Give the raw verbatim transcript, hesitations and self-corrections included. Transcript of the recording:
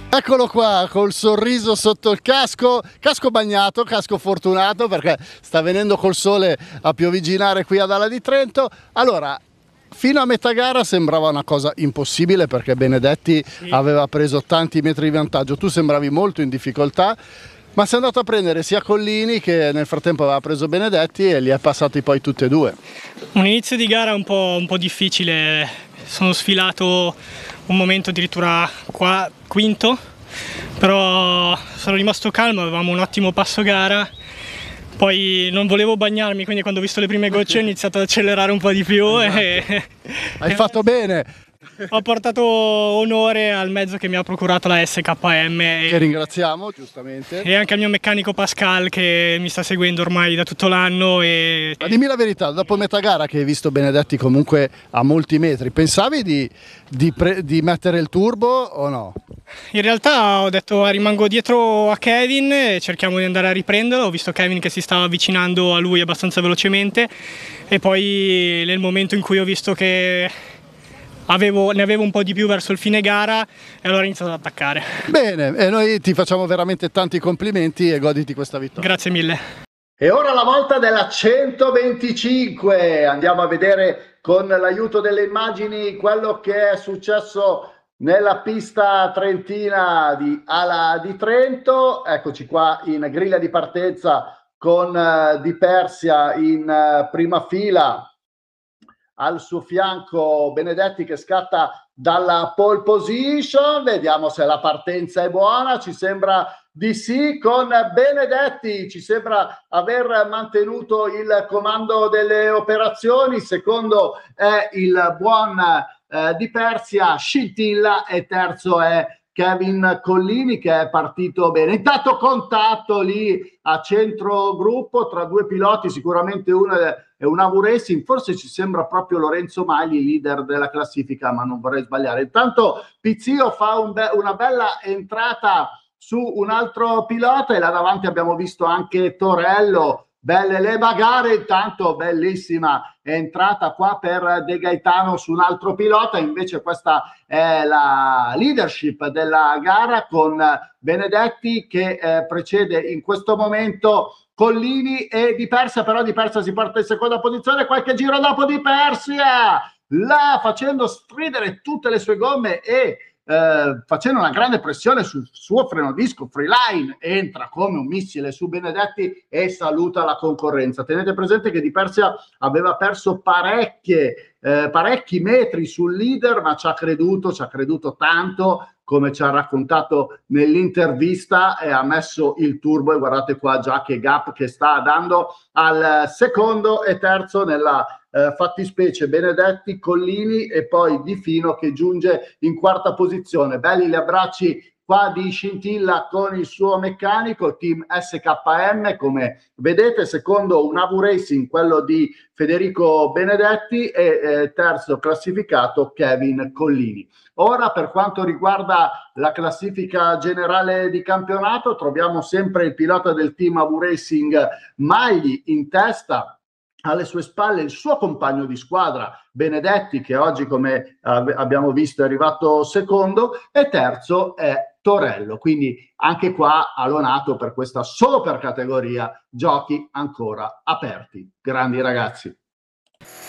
Eccolo qua col sorriso sotto il casco, casco bagnato, casco fortunato perché sta venendo col sole a piovigginare qui ad Ala di Trento. Allora, fino a metà gara sembrava una cosa impossibile perché Benedetti sì. aveva preso tanti metri di vantaggio, tu sembravi molto in difficoltà, ma sei andato a prendere sia Collini che nel frattempo aveva preso Benedetti e li è passati poi tutti e due. Un inizio di gara un po', un po' difficile, sono sfilato un momento addirittura qua, quinto, però sono rimasto calmo, avevamo un ottimo passo gara, poi non volevo bagnarmi, quindi quando ho visto le prime gocce ho iniziato ad accelerare un po' di più. Esatto. e... Hai fatto bene! Ho portato onore al mezzo che mi ha procurato la S K M e, che ringraziamo giustamente, e anche al mio meccanico Pascal che mi sta seguendo ormai da tutto l'anno. E... Ma dimmi la verità, dopo metà gara che hai visto Benedetti comunque a molti metri, pensavi di, di, pre, di mettere il turbo o no? In realtà ho detto rimango dietro a Kevin e cerchiamo di andare a riprenderlo, ho visto Kevin che si stava avvicinando a lui abbastanza velocemente e poi nel momento in cui ho visto che Avevo, ne avevo un po' di più verso il fine gara e allora ho iniziato ad attaccare. Bene, e noi ti facciamo veramente tanti complimenti e goditi questa vittoria. Grazie mille. E ora la volta della centoventicinque, andiamo a vedere con l'aiuto delle immagini quello che è successo nella pista trentina di Ala di Trento. Eccoci qua in griglia di partenza con uh, Di Persia in uh, prima fila. Al suo fianco Benedetti che scatta dalla pole position, vediamo se la partenza è buona, ci sembra di sì con Benedetti, ci sembra aver mantenuto il comando delle operazioni, secondo è il buon eh, Di Persia, scintilla e terzo è Kevin Collini che è partito bene. Intanto contatto lì a centro gruppo tra due piloti, sicuramente uno è un Avu Racing, forse ci sembra proprio Lorenzo Magli, leader della classifica, ma non vorrei sbagliare. Intanto Pizzio fa un be una bella entrata su un altro pilota e là davanti abbiamo visto anche Torello. Belle le bagare, intanto bellissima entrata qua per De Gaetano su un altro pilota, invece questa è la leadership della gara con Benedetti che eh, precede in questo momento Collini e Di Persia, però Di Persia si porta in seconda posizione, qualche giro dopo Di Persia, là facendo stridere tutte le sue gomme e Eh, facendo una grande pressione sul suo freno disco Freeline, entra come un missile su Benedetti e saluta la concorrenza. Tenete presente che Di Persia aveva perso parecchie, eh, parecchi metri sul leader, ma ci ha creduto, ci ha creduto tanto, come ci ha raccontato nell'intervista, e ha messo il turbo e guardate qua già che gap che sta dando al secondo e terzo nella Eh, fattispecie Benedetti, Collini e poi Di Fino che giunge in quarta posizione. Belli gli abbracci qua di Scintilla con il suo meccanico, team S K M come vedete, secondo un Avu Racing quello di Federico Benedetti e eh, terzo classificato Kevin Collini. Ora per quanto riguarda la classifica generale di campionato troviamo sempre il pilota del team Avu Racing Magli in testa, alle sue spalle il suo compagno di squadra Benedetti che oggi come eh, abbiamo visto è arrivato secondo e terzo è Torello, quindi anche qua allonato per questa solo per categoria giochi ancora aperti. Grandi ragazzi.